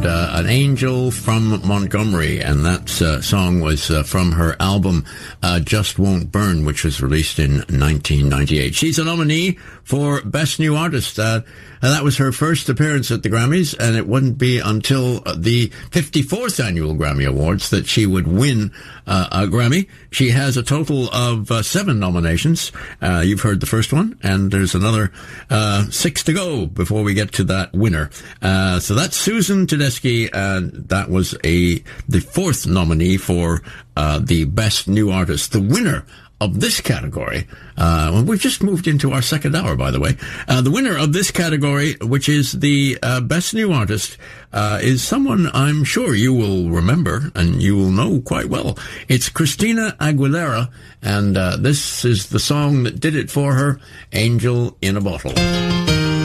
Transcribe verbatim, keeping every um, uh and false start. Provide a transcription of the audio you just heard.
Uh, an Angel from Montgomery, and that uh, song was uh, from her album uh, Just Won't Burn, which was released in nineteen ninety-eight. She's a nominee for Best New Artist. Uh, and that was her first appearance at the Grammys, and it wouldn't be until the fifty-fourth Annual Grammy Awards that she would win uh, a Grammy. She has a total of uh, seven nominations. Uh, you've heard the first one, and there's another uh, six to go before we get to that winner. Uh, so that's Susan Tedeschi, and that was a the fourth nominee for uh, the Best New Artist. The winner of this category, uh, well, we've just moved into our second hour, by the way. Uh, the winner of this category, which is the uh, Best New Artist, uh, is someone I'm sure you will remember and you will know quite well. It's Christina Aguilera, and uh, this is the song that did it for her, Angel in a Bottle.